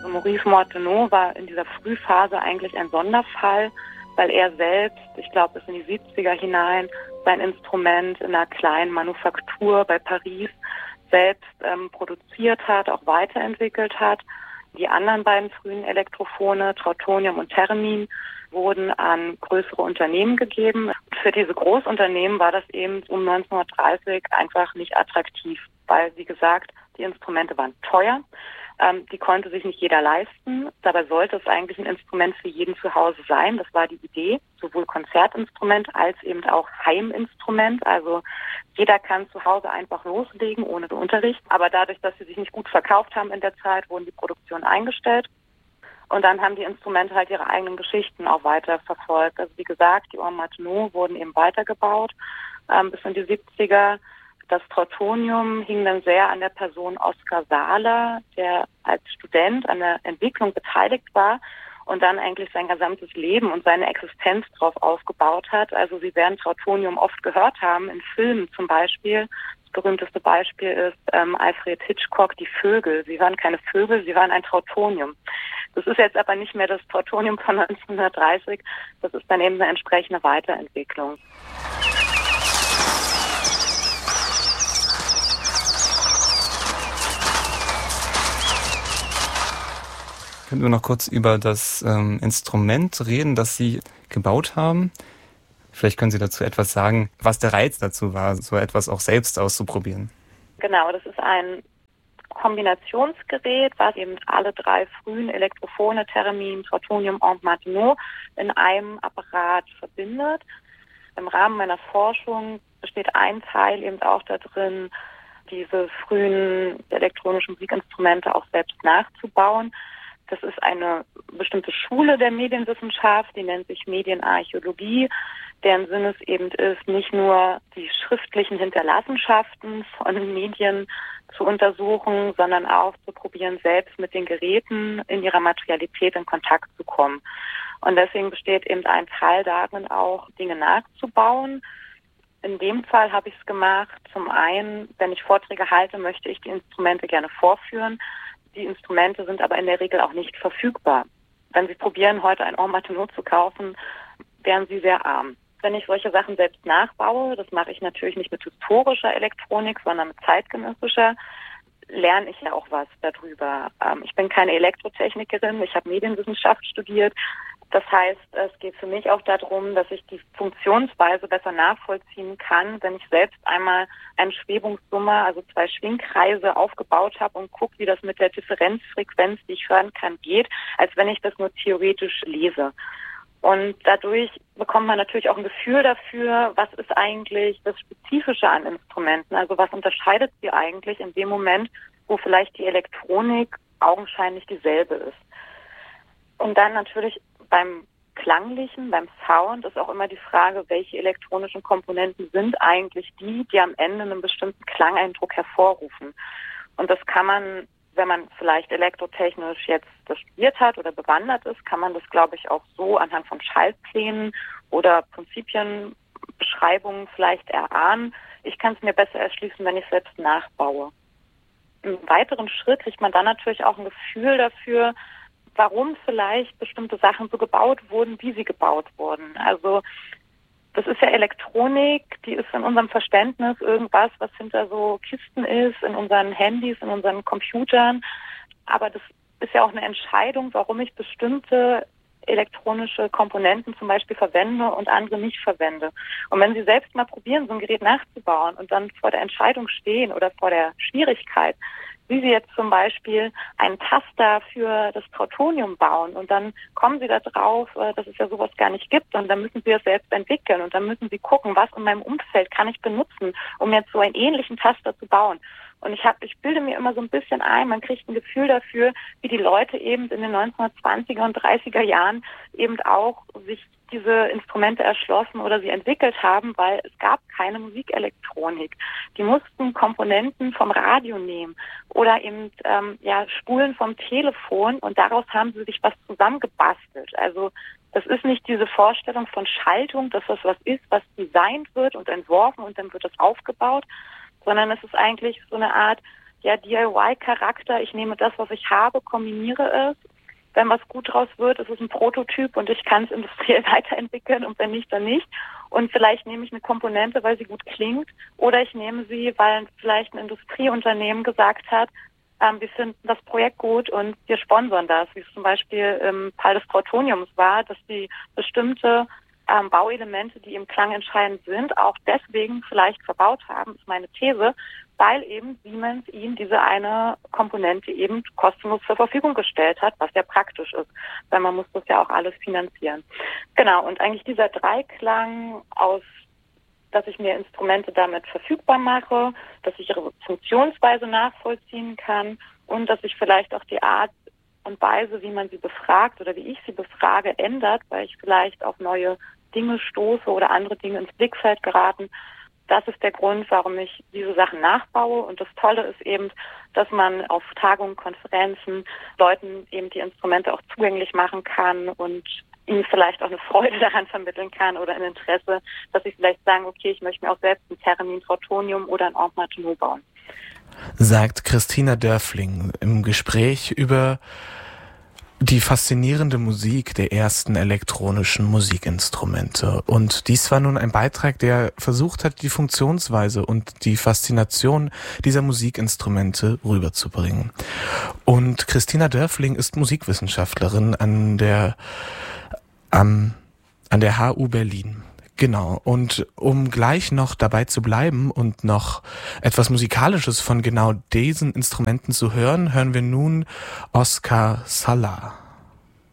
Maurice Martenot war in dieser Frühphase eigentlich ein Sonderfall, weil er selbst, ich glaube bis in die 70er hinein, sein Instrument in einer kleinen Manufaktur bei Paris selbst produziert hat, auch weiterentwickelt hat. Die anderen beiden frühen Elektrophone, Trautonium und Theremin, wurden an größere Unternehmen gegeben. Für diese Großunternehmen war das eben um 1930 einfach nicht attraktiv, weil, wie gesagt, die Instrumente waren teuer. Die konnte sich nicht jeder leisten. Dabei sollte es eigentlich ein Instrument für jeden zu Hause sein. Das war die Idee, sowohl Konzertinstrument als eben auch Heiminstrument. Also jeder kann zu Hause einfach loslegen ohne den Unterricht. Aber dadurch, dass sie sich nicht gut verkauft haben in der Zeit, wurden die Produktionen eingestellt. Und dann haben die Instrumente halt ihre eigenen Geschichten auch weiter verfolgt. Also wie gesagt, die Ohren Martenot wurden eben weitergebaut bis in die 70er. Das Trautonium hing dann sehr an der Person Oskar Sahler, der als Student an der Entwicklung beteiligt war und dann eigentlich sein gesamtes Leben und seine Existenz darauf aufgebaut hat. Also Sie werden Trautonium oft gehört haben, in Filmen zum Beispiel. Das berühmteste Beispiel ist Alfred Hitchcock, Die Vögel. Sie waren keine Vögel, sie waren ein Trautonium. Das ist jetzt aber nicht mehr das Trautonium von 1930, das ist dann eben eine entsprechende Weiterentwicklung. Können wir noch kurz über das Instrument reden, das Sie gebaut haben? Vielleicht können Sie dazu etwas sagen, was der Reiz dazu war, so etwas auch selbst auszuprobieren. Genau, das ist ein Kombinationsgerät, was eben alle drei frühen Elektrophone, Theremin, Trautonium und Martenot, in einem Apparat verbindet. Im Rahmen meiner Forschung besteht ein Teil eben auch da drin, diese frühen elektronischen Musikinstrumente auch selbst nachzubauen. Das ist eine bestimmte Schule der Medienwissenschaft, die nennt sich Medienarchäologie, deren Sinn es eben ist, nicht nur die schriftlichen Hinterlassenschaften von Medien zu untersuchen, sondern auch zu probieren, selbst mit den Geräten in ihrer Materialität in Kontakt zu kommen. Und deswegen besteht eben ein Teil darin auch, Dinge nachzubauen. In dem Fall habe ich es gemacht. Zum einen, wenn ich Vorträge halte, möchte ich die Instrumente gerne vorführen. Die Instrumente sind aber in der Regel auch nicht verfügbar. Wenn Sie probieren, heute ein Ohren Martenot zu kaufen, wären Sie sehr arm. Wenn ich solche Sachen selbst nachbaue, das mache ich natürlich nicht mit historischer Elektronik, sondern mit zeitgenössischer, lerne ich ja auch was darüber. Ich bin keine Elektrotechnikerin, ich habe Medienwissenschaft studiert. Das heißt, es geht für mich auch darum, dass ich die Funktionsweise besser nachvollziehen kann, wenn ich selbst einmal eine Schwebungssumme, also 2 Schwingkreise aufgebaut habe und gucke, wie das mit der Differenzfrequenz, die ich hören kann, geht, als wenn ich das nur theoretisch lese. Und dadurch bekommt man natürlich auch ein Gefühl dafür, was ist eigentlich das Spezifische an Instrumenten, also was unterscheidet sie eigentlich in dem Moment, wo vielleicht die Elektronik augenscheinlich dieselbe ist. Und dann natürlich beim Klanglichen, beim Sound ist auch immer die Frage, welche elektronischen Komponenten sind eigentlich die am Ende einen bestimmten Klangeindruck hervorrufen. Und das kann man, wenn man vielleicht elektrotechnisch jetzt das studiert hat oder bewandert ist, kann man das, glaube ich, auch so anhand von Schaltplänen oder Prinzipienbeschreibungen vielleicht erahnen. Ich kann es mir besser erschließen, wenn ich selbst nachbaue. Im weiteren Schritt kriegt man dann natürlich auch ein Gefühl dafür, warum vielleicht bestimmte Sachen so gebaut wurden, wie sie gebaut wurden. Also das ist ja Elektronik, die ist in unserem Verständnis irgendwas, was hinter so Kisten ist, in unseren Handys, in unseren Computern. Aber das ist ja auch eine Entscheidung, warum ich bestimmte elektronische Komponenten zum Beispiel verwende und andere nicht verwende. Und wenn Sie selbst mal probieren, so ein Gerät nachzubauen und dann vor der Entscheidung stehen oder vor der Schwierigkeit, wie Sie jetzt zum Beispiel einen Taster für das Trautonium bauen und dann kommen Sie da drauf, dass es ja sowas gar nicht gibt und dann müssen Sie es selbst entwickeln und dann müssen Sie gucken, was in meinem Umfeld kann ich benutzen, um jetzt so einen ähnlichen Taster zu bauen. Und ich bilde mir immer so ein bisschen ein, man kriegt ein Gefühl dafür, wie die Leute eben in den 1920er und 30er Jahren eben auch sich diese Instrumente erschlossen oder sie entwickelt haben, weil es gab keine Musikelektronik. Die mussten Komponenten vom Radio nehmen oder eben Spulen vom Telefon und daraus haben sie sich was zusammengebastelt. Also das ist nicht diese Vorstellung von Schaltung, dass das was ist, was designt wird und entworfen und dann wird das aufgebaut, sondern es ist eigentlich so eine Art DIY-Charakter. Ich nehme das, was ich habe, kombiniere es. Wenn was gut draus wird, ist es ein Prototyp und ich kann es industriell weiterentwickeln und wenn nicht, dann nicht. Und vielleicht nehme ich eine Komponente, weil sie gut klingt, oder ich nehme sie, weil vielleicht ein Industrieunternehmen gesagt hat, wir finden das Projekt gut und wir sponsern das, wie es zum Beispiel im Fall des Trautoniums war, dass die bestimmte Bauelemente, die im Klang entscheidend sind, auch deswegen vielleicht verbaut haben, ist meine These, weil eben Siemens ihnen diese eine Komponente eben kostenlos zur Verfügung gestellt hat, was ja praktisch ist, weil man muss das ja auch alles finanzieren. Genau, und eigentlich dieser Dreiklang aus, dass ich mir Instrumente damit verfügbar mache, dass ich ihre Funktionsweise nachvollziehen kann und dass ich vielleicht auch die Art und Weise, wie man sie befragt oder wie ich sie befrage, ändert, weil ich vielleicht auf neue Dinge stoße oder andere Dinge ins Blickfeld geraten. Das ist der Grund, warum ich diese Sachen nachbaue. Und das Tolle ist eben, dass man auf Tagungen, Konferenzen Leuten eben die Instrumente auch zugänglich machen kann und ihnen vielleicht auch eine Freude daran vermitteln kann oder ein Interesse, dass sie vielleicht sagen, okay, ich möchte mir auch selbst ein Theremin Trautonium oder ein Orgue Martenot bauen. Sagt Christina Dörfling im Gespräch über die faszinierende Musik der ersten elektronischen Musikinstrumente. Und dies war nun ein Beitrag, der versucht hat, die Funktionsweise und die Faszination dieser Musikinstrumente rüberzubringen. Und Christina Dörfling ist Musikwissenschaftlerin an der HU Berlin. Genau, und um gleich noch dabei zu bleiben und noch etwas Musikalisches von genau diesen Instrumenten zu hören, hören wir nun Oscar Sala.